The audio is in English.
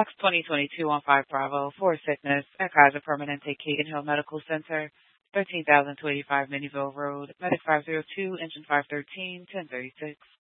Fox 2022 on 5 Bravo for sickness at Kaiser Permanente Caden Hill Medical Center, 13,285 Minnieville Road, Medic 502, Engine 513, 1036.